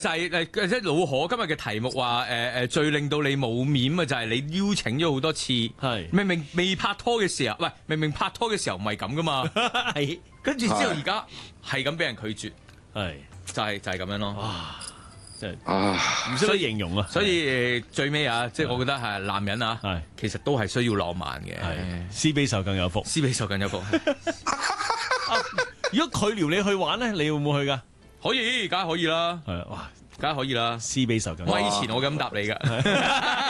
就係即係老何今日嘅題目話最令到你冇面啊，就係你邀請咗好多次， 係明明未拍拖嘅時候，喂，明明拍拖嘅時候唔係咁噶嘛， 係跟住之後而家係咁俾人拒絕， 係就係咁樣咯。 哇！真係啊， 唔識得形容啊。 所以最尾啊，即係我覺得係男人啊， 係其實都係需要浪漫嘅， 係施比受更有福。 施比受更有福。 如果佢撩你去玩咧，你會唔會去㗎？ 可以，梗係可以啦， 係哇， 梗係可以啦。 施比受更有福。 咪以前我咁答你㗎。